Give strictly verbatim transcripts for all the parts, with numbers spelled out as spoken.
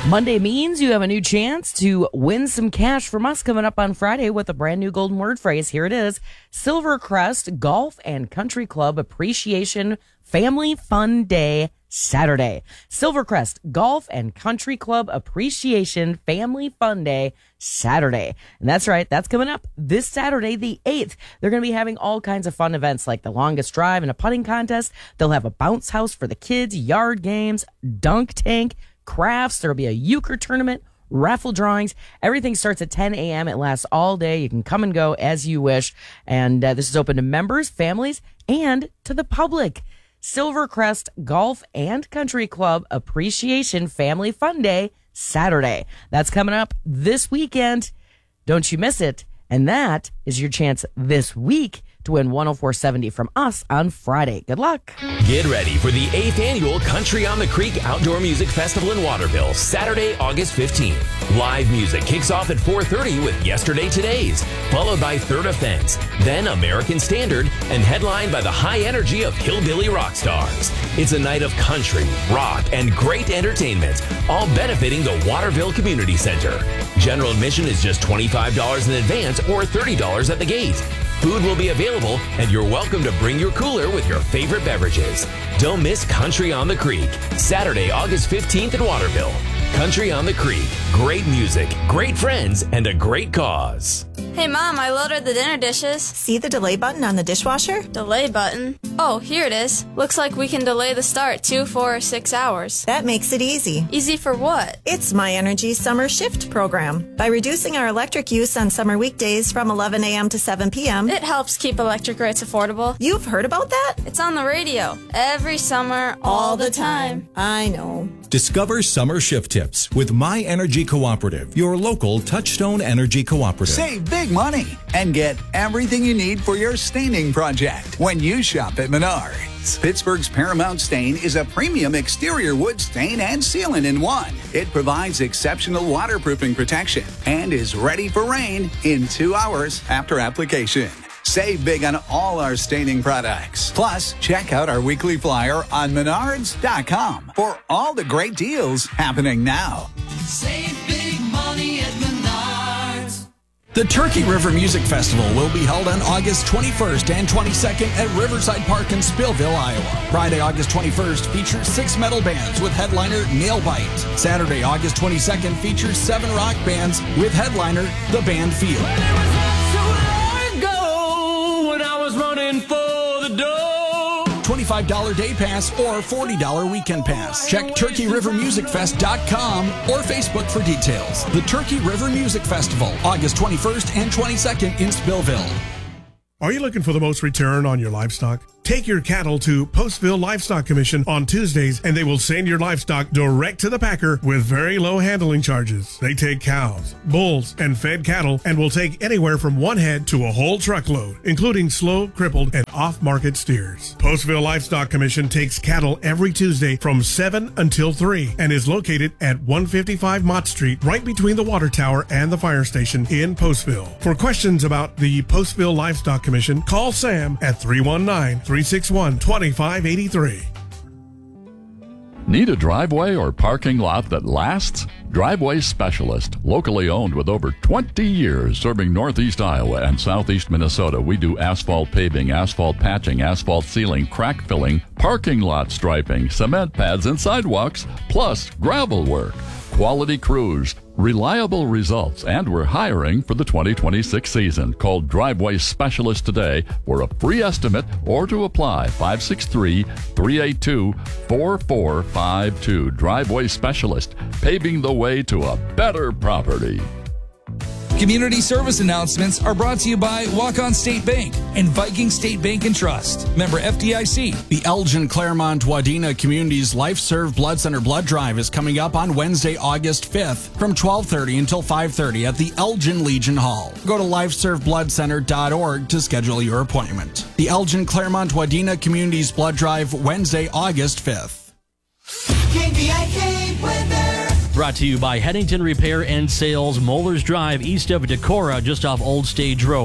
Monday means you have a new chance to win some cash from us coming up on Friday with a brand new golden word phrase. Here it is. Silvercrest Golf and Country Club Appreciation Family Fun Day Saturday. Silvercrest Golf and Country Club Appreciation Family Fun Day Saturday. And that's right. That's coming up this Saturday, the eighth. They're going to be having all kinds of fun events like the longest drive and a putting contest. They'll have a bounce house for the kids, yard games, dunk tank, crafts. There'll be a euchre tournament, raffle drawings. Everything starts at ten a.m. It lasts all day. You can come and go as you wish. And uh, this is open to members, families, and to the public. Silvercrest Golf and Country Club Appreciation Family Fun Day Saturday. That's coming up this weekend. Don't you miss it. And that is your chance this week to win one oh four seventy from us on Friday. Good luck. Get ready for the eighth annual Country on the Creek Outdoor Music Festival in Waterville, Saturday, August fifteenth. Live music kicks off at four thirty with Yesterday Todays, followed by Third Offense, then American Standard, and headlined by the high energy of Hillbilly Rock Stars. It's a night of country, rock, and great entertainment, all benefiting the Waterville Community Center. General admission is just twenty-five dollars in advance or thirty dollars at the gate. Food will be available, and you're welcome to bring your cooler with your favorite beverages. Don't miss Country on the Creek, Saturday, August fifteenth in Waterville. Country on the Creek. Great music, great friends, and a great cause. Hey, Mom, I loaded the dinner dishes. See the delay button on the dishwasher? Delay button? Oh, here it is. Looks like we can delay the start two, four, or six hours. That makes it easy. Easy for what? It's My Energy Summer Shift program. By reducing our electric use on summer weekdays from eleven a.m. to seven p.m., it helps keep electric rates affordable. You've heard about that? It's on the radio. Every summer, all, all the the time. time. I know. Discover summer shift tips with My Energy Cooperative, your local Touchstone Energy Cooperative. Save big money and get everything you need for your staining project when you shop at Menards. Pittsburgh's Paramount Stain is a premium exterior wood stain and sealant in one. It provides exceptional waterproofing protection and is ready for rain in two hours after application. Save big on all our staining products. Plus, check out our weekly flyer on menards dot com for all the great deals happening now. Save big money at Menards. The Turkey River Music Festival will be held on August twenty-first and twenty-second at Riverside Park in Spillville, Iowa. Friday, August twenty-first features six metal bands with headliner Nailbite. Saturday, August twenty-second features seven rock bands with headliner The Band Field. Running for the dough. twenty-five dollars day pass or forty dollars weekend pass. Check turkey river music fest dot com or Facebook for details. The Turkey River Music Festival, August twenty-first and twenty-second in Spillville. Are you looking for the most return on your livestock? Take your cattle to Postville Livestock Commission on Tuesdays, and they will send your livestock direct to the packer with very low handling charges. They take cows, bulls, and fed cattle and will take anywhere from one head to a whole truckload, including slow, crippled, and off-market steers. Postville Livestock Commission takes cattle every Tuesday from seven until three and is located at one fifty-five Mott Street, right between the water tower and the fire station in Postville. For questions about the Postville Livestock Commission, call Sam at three one nine, three six one, two five eight three. Need a driveway or parking lot that lasts? Driveway Specialist, locally owned with over twenty years serving Northeast Iowa and Southeast Minnesota. We do asphalt paving, asphalt patching, asphalt sealing, crack filling, parking lot striping, cement pads and sidewalks, plus gravel work. Quality crews, reliable results, and we're hiring for the twenty twenty-six season. Call Driveway Specialist today for a free estimate or to apply five six three, three eight two, four four five two. Driveway Specialist, paving the way to a better property. Community service announcements are brought to you by Walk-On State Bank and Viking State Bank and Trust. Member F D I C. The Elgin Claremont Wadena Community's Life Serve Blood Center Blood Drive is coming up on Wednesday, August fifth from twelve thirty until five thirty at the Elgin Legion Hall. Go to life serve blood center dot org to schedule your appointment. The Elgin Claremont Wadena Community's Blood Drive, Wednesday, August fifth. K B I K weather. Brought to you by Headington Repair and Sales, Moeller's Drive, east of Decorah, just off Old Stage Road.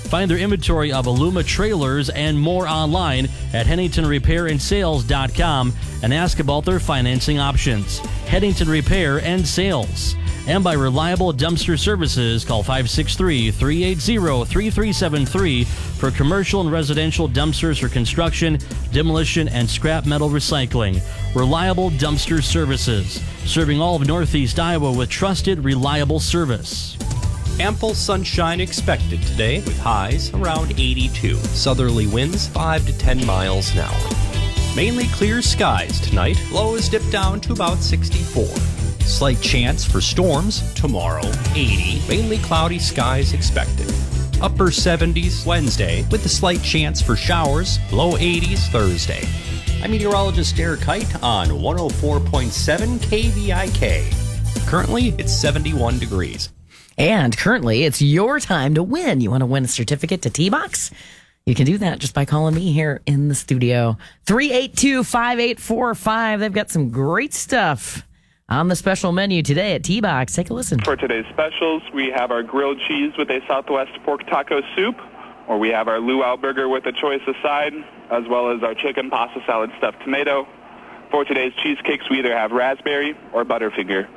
Find their inventory of Aluma trailers and more online at Hennington Repair and Sales dot com and ask about their financing options. Hennington Repair and Sales. And by Reliable Dumpster Services, call five six three, three eight zero, three three seven three for commercial and residential dumpsters for construction, demolition, and scrap metal recycling. Reliable Dumpster Services, serving all of Northeast Iowa with trusted, reliable service. Ample sunshine expected today with highs around eighty-two. Southerly winds five to ten miles an hour. Mainly clear skies tonight. Lows dip down to about sixty-four. Slight chance for storms tomorrow, eighty. Mainly cloudy skies expected. Upper seventies Wednesday with a slight chance for showers. Low eighties Thursday. I'm meteorologist Derek Kite on one oh four point seven K V I K. Currently, it's seventy-one degrees. And currently, it's your time to win. You want to win a certificate to T-Box? You can do that just by calling me here in the studio. three eight two, five eight four five. They've got some great stuff on the special menu today at T-Box. Take a listen. For today's specials, we have our grilled cheese with a Southwest pork taco soup, or we have our luau burger with a choice of side, as well as our chicken pasta salad stuffed tomato. For today's cheesecakes, we either have raspberry or Butterfinger.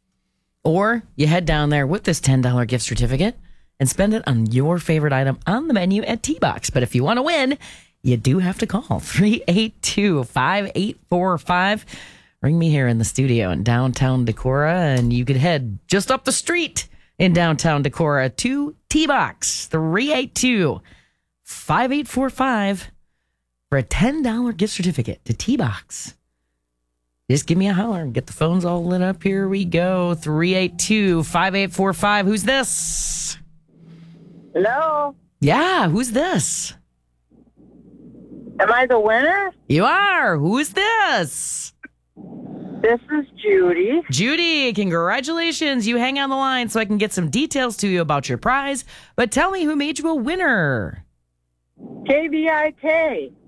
Or you head down there with this ten dollars gift certificate and spend it on your favorite item on the menu at T-Box. But if you want to win, you do have to call three eight two, five eight four five. Ring me here in the studio in downtown Decorah, and you could head just up the street in downtown Decorah to T-Box, three eight two, five eight four five, for a ten dollars gift certificate to T-Box. Just give me a holler and get the phones all lit up. Here we go. three eight two, five eight four five. Who's this? Hello? Yeah, who's this? Am I the winner? You are. Who's this? This is Judy. Judy, congratulations. You hang on the line so I can get some details to you about your prize. But tell me who made you a winner. K V I K.